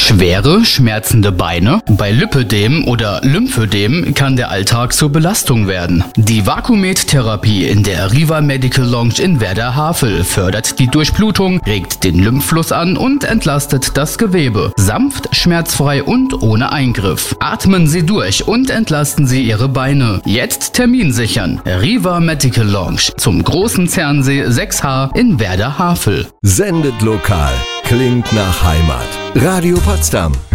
Schwere, schmerzende Beine? Bei Lipödem oder Lymphödem kann der Alltag zur Belastung werden. Die Vakuumed-Therapie in der Riva Medical Lounge in Werder-Havel fördert die Durchblutung, regt den Lymphfluss an und entlastet das Gewebe. Sanft, schmerzfrei und ohne Eingriff. Atmen Sie durch und entlasten Sie Ihre Beine. Jetzt Termin sichern. Riva Medical Lounge zum Großen Zernsee 6H in Werder-Havel. Sendet lokal. Klingt nach Heimat. Radio Potsdam